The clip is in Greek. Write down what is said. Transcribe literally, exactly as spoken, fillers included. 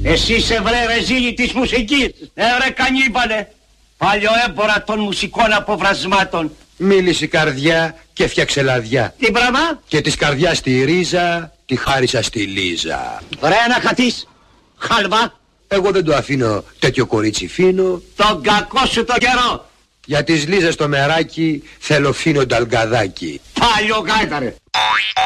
Εσύ είσαι βρε ρεζίλη της μουσικής. Ε βρε κανίβαλε. Παλιό έμπορα των μουσικών αποβρασμάτων. Μίλησε η καρδιά και φτιάξε λαδιά. Τι πράγμα? Και της καρδιάς τη ρίζα τη χάρισα στη Λίζα. Ρε να χατείς. Χάλβα. Εγώ δεν το αφήνω τέτοιο κορίτσι φίνο. Τον κακό σου το καιρό. Για τις Λίζες το μεράκι θέλω φίνο νταλγκαδάκι. Παλιό γάιδαρε.